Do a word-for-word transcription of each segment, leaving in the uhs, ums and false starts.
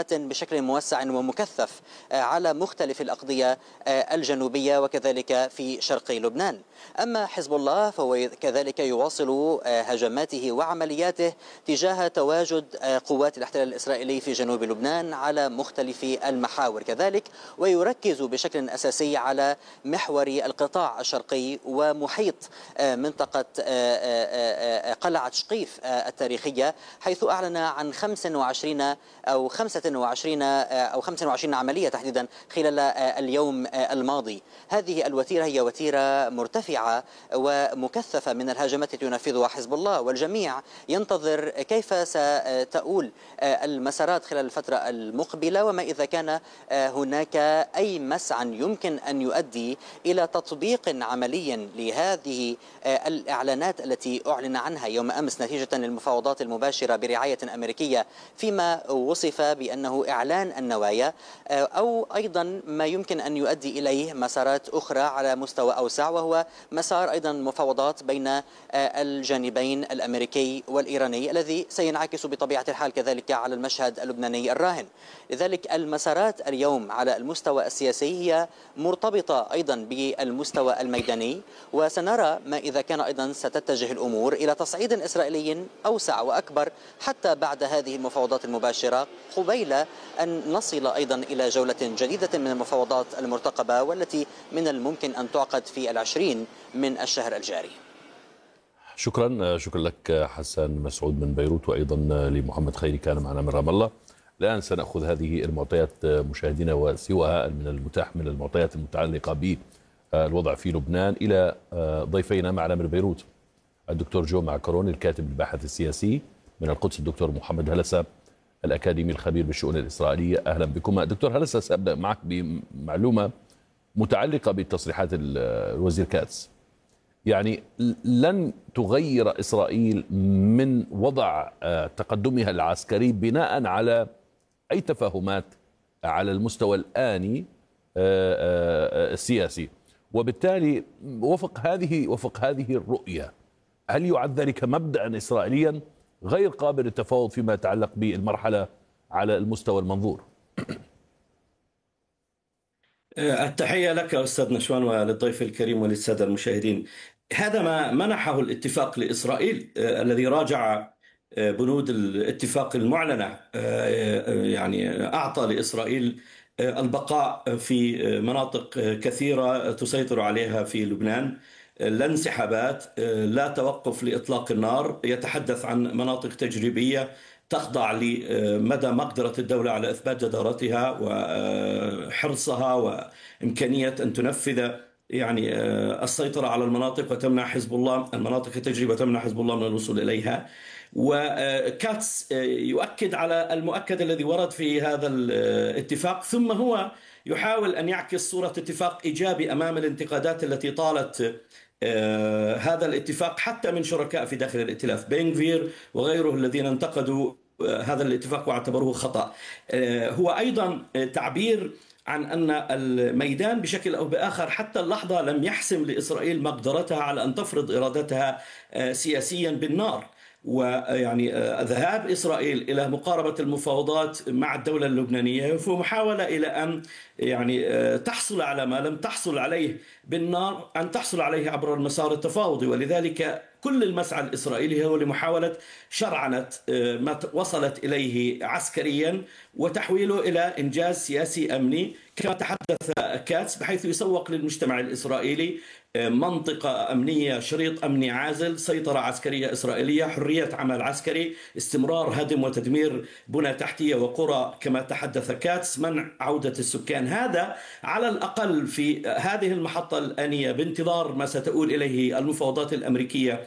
انتصارات بشكل موسع ومكثف على مختلف الأقضية الجنوبية وكذلك في شرق لبنان. أما حزب الله فهو كذلك يواصل هجماته وعملياته تجاه تواجد قوات الاحتلال الإسرائيلي في جنوب لبنان على مختلف المحاور كذلك، ويركز بشكل أساسي على محور القطاع الشرقي ومحيط منطقة قلعة شقيف التاريخية، حيث أعلن عن خمسة وعشرين أو خمسة وعشرين أو خمسة وعشرين عملية تحديدا خلال اليوم الماضي. هذه الوتيرة هي وتيرة مرتفعة ومكثفة من الهجمات التي ينفذها حزب الله، والجميع ينتظر كيف ستؤول المسارات خلال الفترة المقبلة، وما إذا كان هناك أي مسعى يمكن أن يؤدي إلى تطبيق عملي لهذه الإعلانات التي أعلن عنها يوم أمس نتيجة للمفاوضات المباشرة برعاية أمريكية، فيما وصف بأنه إعلان النوايا، أو أيضا ما يمكن أن يؤدي إليه مسارات أخرى على مستوى أوسع، وهو مسار أيضا مفاوضات بين الجانبين الأمريكي والإيراني الذي سينعكس بطبيعة الحال كذلك على المشهد اللبناني الراهن. لذلك المسارات اليوم على المستوى السياسي هي مرتبطة أيضا بالمستوى الميداني، وسنرى ما إذا كان أيضا ستتجه الأمور إلى تصعيد إسرائيلي أوسع وأكبر حتى بعد هذه المفاوضات المباشرة، قبيل أن نصل أيضا إلى جولة جديدة من المفاوضات المرتقبة والتي من الممكن أن تعقد في العشرين من الشهر الجاري. شكرا شكرا لك حسن مسعود من بيروت، وأيضا لمحمد خيري كان معنا من رام الله. الآن سنأخذ هذه المعطيات مشاهدينا وسواها من المتاح من المعطيات المتعلقة بالوضع في لبنان إلى ضيفينا معنا من بيروت الدكتور جو معكرون الكاتب الباحث السياسي، من القدس الدكتور محمد هلسة الأكاديمي الخبير بالشؤون الإسرائيلية. أهلا بكم دكتور هلسة. سأبدأ معك بمعلومة متعلقة بتصريحات الوزير كاتس. يعني لن تغير إسرائيل من وضع تقدمها العسكري بناء على أي تفاهمات على المستوى الآني السياسي، وبالتالي وفق هذه وفق هذه الرؤية هل يعد ذلك مبدأ إسرائيليا غير قابل للتفاوض فيما يتعلق بالمرحلة على المستوى المنظور؟ التحية لك أستاذ نشوان وللضيف الكريم وللسادة المشاهدين. هذا ما منحه الاتفاق لإسرائيل الذي راجع بنود الاتفاق المعلنة، يعني أعطى لإسرائيل البقاء في مناطق كثيرة تسيطر عليها في لبنان، لا انسحابات، لا توقف لإطلاق النار، يتحدث عن مناطق تجريبية تخضع لمدى مقدرة الدولة على إثبات جدارتها وحرصها وإمكانية أن تنفذ يعني السيطرة على المناطق وتمنع حزب الله المناطق التجريبية وتمنع حزب الله من الوصول إليها. وكاتس يؤكد على المؤكد الذي ورد في هذا الاتفاق، ثم هو يحاول أن يعكس صورة اتفاق إيجابي أمام الانتقادات التي طالت هذا الاتفاق حتى من شركاء في داخل الائتلاف، بن غفير وغيره الذين انتقدوا هذا الاتفاق واعتبروه خطأ. هو أيضا تعبير عن أن الميدان بشكل أو بآخر حتى اللحظة لم يحسم لإسرائيل مقدرتها على أن تفرض إرادتها سياسيا بالنار، ويعني ذهاب إسرائيل إلى مقاربة المفاوضات مع الدولة اللبنانية في محاولة إلى أن يعني تحصل على ما لم تحصل عليه بالنار أن تحصل عليه عبر المسار التفاوضي. ولذلك كل المسعى الإسرائيلي هو لمحاولة شرعنة ما وصلت إليه عسكريا وتحويله إلى إنجاز سياسي أمني كما تحدث كاتس، بحيث يسوق للمجتمع الإسرائيلي منطقة أمنية، شريط أمني عازل، سيطرة عسكرية إسرائيلية، حرية عمل عسكري، استمرار هدم وتدمير بنى تحتية وقرى كما تحدث كاتس، منع عودة السكان. هذا على الأقل في هذه المحطة الآنية بانتظار ما ستؤول إليه المفاوضات الأمريكية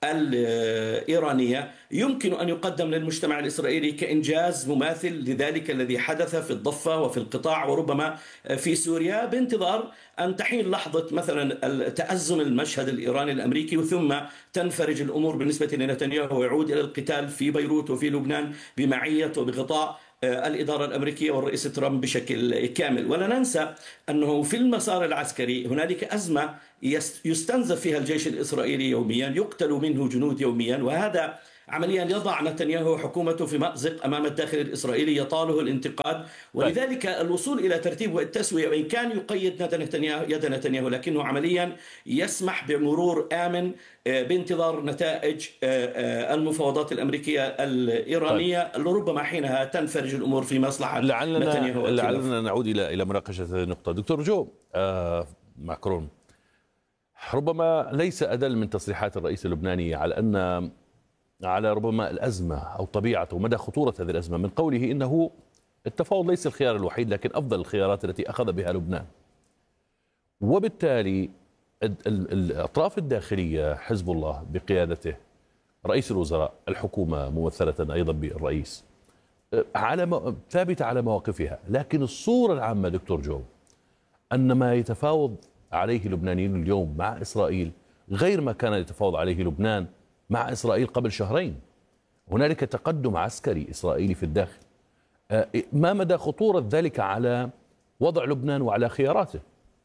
الإيرانية يمكن أن يقدم للمجتمع الإسرائيلي كإنجاز مماثل لذلك الذي حدث في الضفة وفي القطاع وربما في سوريا، بانتظار أن تحين لحظة مثلا تأزم المشهد الإيراني الأمريكي ثم تنفرج الأمور بالنسبة لنتنياهو ويعود إلى القتال في بيروت وفي لبنان بمعية وبغطاء الإدارة الأمريكية والرئيس ترامب بشكل كامل. ولا ننسى أنه في المسار العسكري هنالك أزمة يستنزف فيها الجيش الإسرائيلي يوميا، يقتل منه جنود يوميا، وهذا عمليا يضع نتنياهو حكومته في مأزق أمام الداخل الإسرائيلي يطاله الانتقاد، ولذلك الوصول إلى ترتيب والتسوية، وإن كان يقيد نتنياهو يد نتنياهو لكنه عمليا يسمح بمرور آمن بانتظار نتائج المفاوضات الأمريكية الإيرانية اللي ربما حينها تنفرج الأمور في مصلحة لعلنا نتنياهو. لعلنا نعود إلى إلى مناقشة هذه النقطة. دكتور جو، آه ماكرون ربما ليس أدل من تصريحات الرئيس اللبناني على أن على ربما الأزمة أو طبيعة ومدى خطورة هذه الأزمة من قوله إنه التفاوض ليس الخيار الوحيد لكن أفضل الخيارات التي أخذ بها لبنان، وبالتالي الأطراف الداخلية حزب الله بقيادته، رئيس الوزراء، الحكومة ممثلة أيضا بالرئيس، على ثابتة على مواقفها. لكن الصورة العامة دكتور جو أن ما يتفاوض عليه اللبنانيين اليوم مع إسرائيل غير ما كان يتفاوض عليه لبنان مع إسرائيل قبل شهرين. هنالك تقدم عسكري إسرائيلي في الداخل. ما مدى خطورة ذلك على وضع لبنان وعلى خياراته؟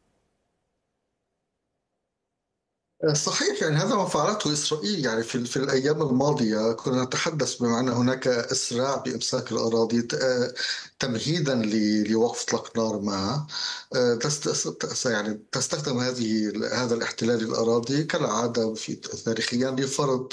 صحيح، يعني هذا ما فعلته إسرائيل. يعني في, في الأيام الماضية كنا نتحدث بما أن هناك إسراع بإمساك الأراضي تمهيدا لوقف إطلاق نار ما، يعني تستخدم هذه هذا الاحتلال الأراضي كالعادة في تاريخيا لفرض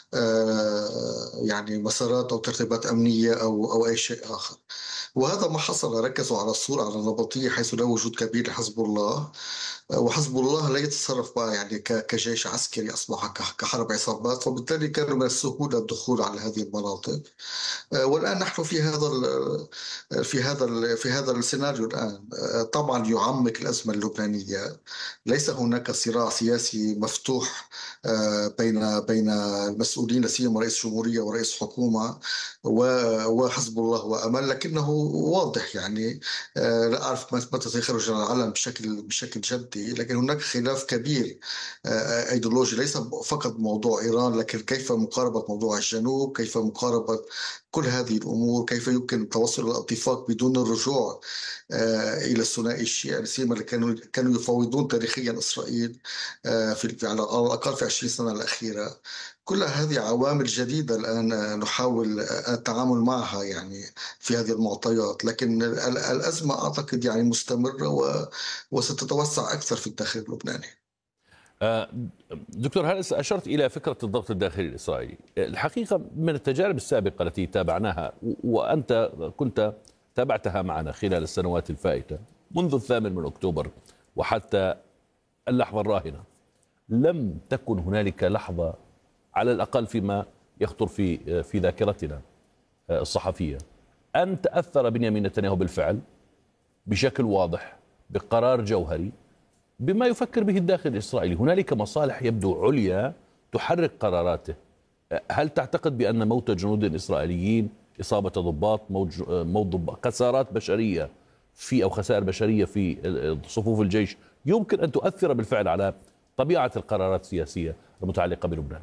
يعني مسارات أو ترتيبات أمنية أو أو أي شيء آخر. وهذا ما حصل. ركزوا على الصورة على النبطية حيث لا وجود كبير لحزب الله، وحزب الله لا يتصرف بقى يعني كجيش عسكري، أصبح كحرب عصابات، وبالتالي كان من السهولة الدخول على هذه المناطق. والآن نحن في هذا في هذا في هذا السيناريو الآن. طبعا يعمق الأزمة اللبنانية. ليس هناك صراع سياسي مفتوح بين بين المسؤولين، لا سيما رئيس جمهورية ورئيس حكومة وحزب الله وأمل، لكنه واضح. يعني لا أعرف متى سيخرج العلن بشكل بشكل جدي، لكن هناك خلاف كبير أيديولوجي، ليس فقط موضوع إيران، لكن كيف مقاربة موضوع الجنوب، كيف مقاربة كل هذه الأمور، كيف يمكن التوصل إلى اتفاق بدون الرجوع إلى الثنائي الشيعي سيما اللي كانوا كانوا يفاوضون تاريخيا إسرائيل في على الأقل في عشرين سنة الأخيرة. كل هذه عوامل جديدة الآن نحاول التعامل معها يعني في هذه المعطيات، لكن الأزمة أعتقد يعني مستمرة وستتوسع أكثر في الداخل اللبناني. دكتور، هل أشرت إلى فكرة الضغط الداخلي الإسرائيلي؟ الحقيقة من التجارب السابقة التي تابعناها وأنت كنت تابعتها معنا خلال السنوات الفائتة منذ الثامن من أكتوبر وحتى اللحظة الراهنة، لم تكن هنالك لحظة على الأقل فيما يخطر في في ذاكرتنا الصحفية أن تأثر بنيامين نتنياهو بالفعل بشكل واضح بقرار جوهري بما يفكر به الداخل الإسرائيلي. هنالك مصالح يبدو عليا تحرك قراراته. هل تعتقد بأن موت جنود إسرائيليين، إصابة ضباط، موت ضباط، خسارات بشرية في أو خسائر بشرية في صفوف الجيش يمكن أن تؤثر بالفعل على طبيعة القرارات السياسية المتعلقة بلبنان؟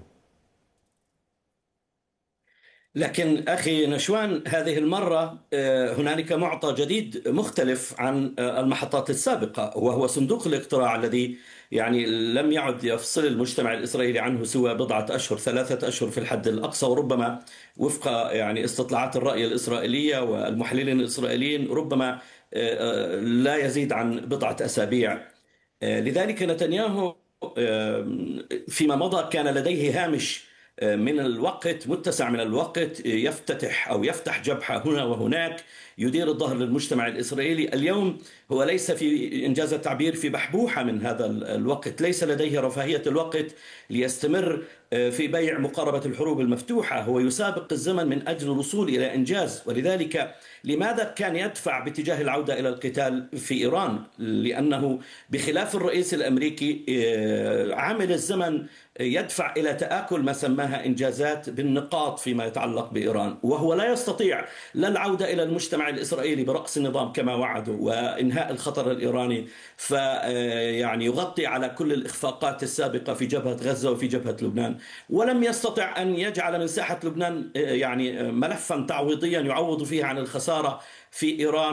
لكن أخي نشوان، هذه المرة هنالك معطى جديد مختلف عن المحطات السابقة، وهو صندوق الاقتراع الذي يعني لم يعد يفصل المجتمع الإسرائيلي عنه سوى بضعة أشهر، ثلاثة أشهر في الحد الأقصى، وربما وفق يعني استطلاعات الرأي الإسرائيلية والمحللين الإسرائيليين ربما لا يزيد عن بضعة أسابيع. لذلك نتنياهو فيما مضى كان لديه هامش من الوقت، متسع من الوقت، يفتتح أو يفتح جبهة هنا وهناك، يدير الظهر للمجتمع الإسرائيلي. اليوم هو ليس في إنجاز التعبير في بحبوحة من هذا الوقت، ليس لديه رفاهية الوقت ليستمر في بيع مقاربة الحروب المفتوحة، هو يسابق الزمن من أجل الوصول إلى إنجاز. ولذلك لماذا كان يدفع باتجاه العودة إلى القتال في إيران؟ لأنه بخلاف الرئيس الأمريكي عامل الزمن يدفع إلى تآكل ما سماها إنجازات بالنقاط فيما يتعلق بإيران، وهو لا يستطيع لا العودة إلى المجتمع الإسرائيلي برأس النظام كما وعدوا وإنهاء الخطر الإيراني، فيعني يغطي على كل الإخفاقات السابقة في جبهة غزة وفي جبهة لبنان، ولم يستطع أن يجعل من ساحة لبنان يعني ملفا تعويضيا يعوض فيه عن الخسارة في إيران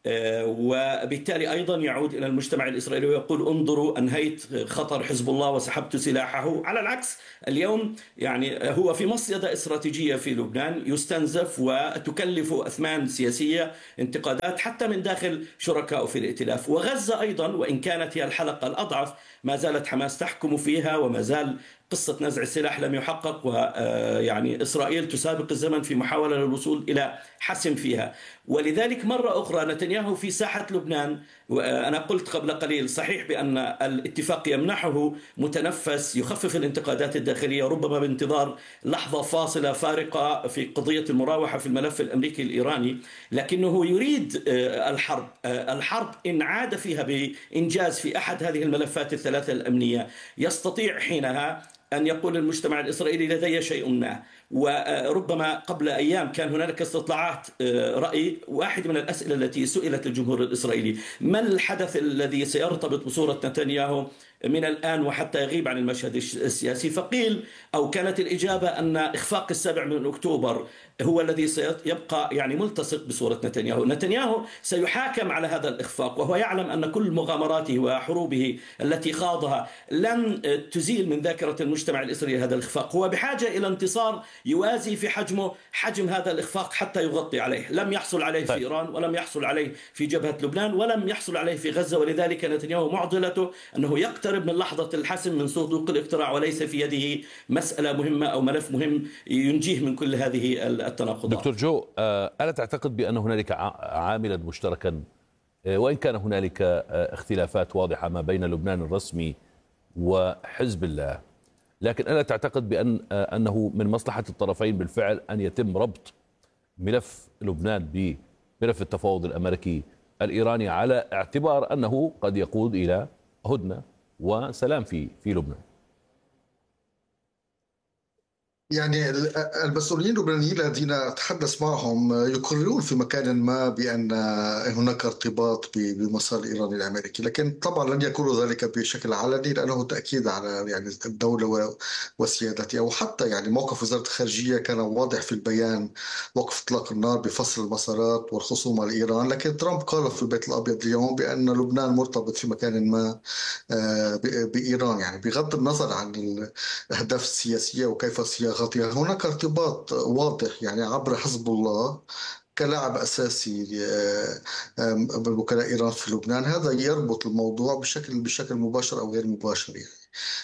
وبالتالي أيضا يعود إلى المجتمع الإسرائيلي ويقول انظروا أنهيت خطر حزب الله وسحبت سلاحه. على العكس اليوم يعني هو في مصيدة استراتيجية في لبنان، يستنزف وتكلف أثمان سياسية انتقادات حتى من داخل شركائه في الائتلاف. وغزة أيضا وإن كانت هي الحلقة الأضعف ما زالت حماس تحكم فيها، وما زال قصة نزع السلاح لم يحقق، ويعني إسرائيل تسابق الزمن في محاولة للوصول إلى حسم فيها. ولذلك مرة أخرى نتنياهو في ساحة لبنان، وأنا قلت قبل قليل صحيح بأن الاتفاق يمنحه متنفس يخفف الانتقادات الداخلية ربما بانتظار لحظة فاصلة فارقة في قضية المراوحة في الملف الأمريكي الإيراني، لكنه يريد الحرب. الحرب إن عاد فيها بإنجاز في أحد هذه الملفات الثلاثة الأمنية يستطيع حينها أن يقول المجتمع الإسرائيلي لدي شيء ما. وربما قبل أيام كان هنالك استطلاعات رأي، واحد من الأسئلة التي سئلت الجمهور الإسرائيلي ما الحدث الذي سيرتبط بصورة نتنياهو من الآن وحتى يغيب عن المشهد السياسي، فقيل أو كانت الإجابة أن إخفاق السابع من أكتوبر هو الذي سيبقى يعني ملتصق بصورة نتنياهو. نتنياهو سيحاكم على هذا الإخفاق، وهو يعلم أن كل مغامراته وحروبه التي خاضها لن تزيل من ذاكرة المجتمع الإسرائيلي هذا الإخفاق. هو بحاجة إلى انتصار يوازي في حجمه حجم هذا الإخفاق حتى يغطي عليه. لم يحصل عليه في إيران، ولم يحصل عليه في جبهة لبنان، ولم يحصل عليه في غزة. ولذلك نتنياهو معضلته أنه يقترب من لحظة الحسم من صندوق الاقتراع، وليس في يده مسألة مهمة أو ملف مهم ينجيه من كل هذه التناقضات. دكتور جو، ألا تعتقد بأن هنالك عاملا مشتركا وإن كان هنالك اختلافات واضحة ما بين لبنان الرسمي وحزب الله، لكن ألا تعتقد بأن أنه من مصلحة الطرفين بالفعل أن يتم ربط ملف لبنان بملف التفاوض الأمريكي الإيراني على اعتبار أنه قد يقود إلى هدنة وسلام في في لبنان؟ يعني المسؤولين اللبنانيين الذين أتحدث معهم يقررون في مكان ما بأن هناك ارتباط بمسار الإيراني الأمريكي، لكن طبعا لن يكون ذلك بشكل علني لأنه تأكيد على يعني الدولة وسيادتها. وحتى يعني موقف وزارة الخارجية كان واضح في البيان، وقف إطلاق النار بفصل المسارات والخصومة لإيران، لكن ترامب قال في البيت الأبيض اليوم بأن لبنان مرتبط في مكان ما بإيران، يعني بغض النظر عن الأهداف السياسية وكيف صياغتها هناك ارتباط واضح يعني عبر حزب الله كلاعب أساسي بوكلاء إيران في لبنان. هذا يربط الموضوع بشكل بشكل مباشر أو غير مباشر يعني.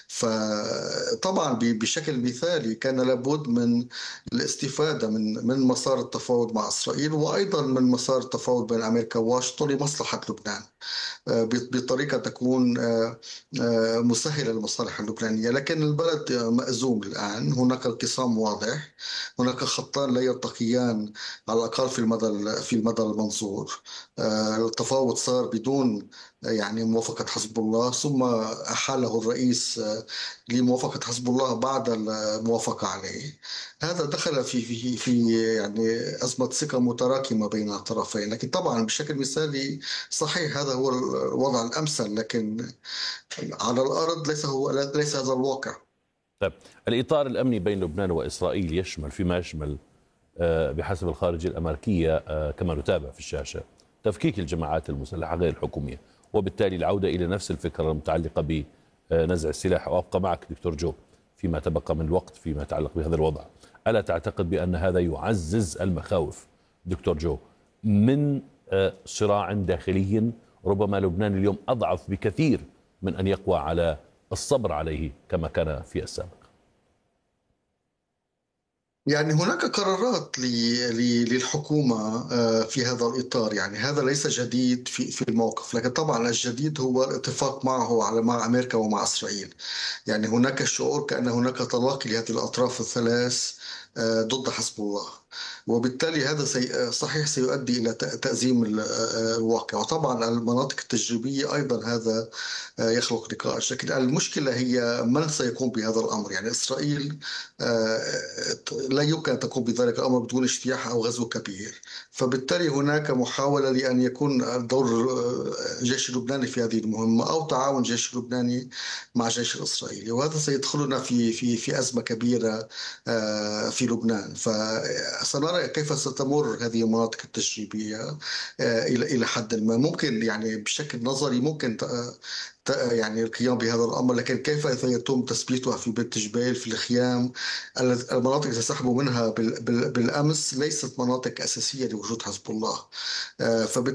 فطبعا بشكل مثالي كان لابد من الاستفادة من من مسار التفاوض مع إسرائيل، وأيضا من مسار التفاوض بين أمريكا وواشنطن لمصلحة لبنان بطريقة تكون مسهلة للمصالح اللبنانية. لكن البلد مأزوم الآن، هناك انقسام واضح، هناك خطان لا يلتقيان على الأقل في المدى في المدى المنظور. التفاوض صار بدون يعني موافقة حزب الله، ثم أحاله الرئيس لموافقة حزب الله بعد الموافقة عليه. هذا دخل في في في يعني أزمة ثقة متراكمة بين الطرفين. لكن طبعا بشكل مثالي صحيح هذا هو الوضع الأمثل، لكن على الأرض ليس هو ليس هذا الواقع. طيب، الإطار الأمني بين لبنان وإسرائيل يشمل فيما يشمل بحسب الخارجية الأمريكية كما نتابع في الشاشة تفكيك الجماعات المسلحة غير الحكومية، وبالتالي العودة إلى نفس الفكرة المتعلقة بنزع السلاح. وأبقى معك دكتور جو فيما تبقى من الوقت فيما يتعلق بهذا الوضع. ألا تعتقد بأن هذا يعزز المخاوف دكتور جو من صراع داخلي ربما لبنان اليوم أضعف بكثير من أن يقوى على الصبر عليه كما كان في السابق؟ يعني هناك قرارات للحكومة في هذا الإطار، يعني هذا ليس جديد في في الموقف، لكن طبعا الجديد هو الاتفاق معه على مع أمريكا ومع إسرائيل. يعني هناك الشعور كأن هناك تلاقي لهذه الأطراف الثلاث ضد حزب الله، وبالتالي هذا سي صحيح سيؤدي إلى تأزيم الواقع. وطبعا المناطق التجريبية أيضا هذا يخلق نقاش، لكن المشكلة هي من سيقوم بهذا الأمر. يعني إسرائيل لا يمكن أن تقوم بذلك الأمر بدون اجتياح أو غزو كبير، فبالتالي هناك محاولة لأن يكون دور الجيش اللبناني في هذه المهمة أو تعاون الجيش اللبناني مع الجيش الإسرائيلي، وهذا سيدخلنا في في في أزمة كبيرة في لبنان. فسنرى كيف ستمر هذه المناطق التجريبية إلى إلى حد ما. ممكن يعني بشكل نظري ممكن يعني القيام بهذا الأمر، لكن كيف سيتم تثبيتها في بيت جبيل، في الخيام، المناطق التي سحبوا منها بالأمس ليست مناطق أساسية لوجود حزب الله.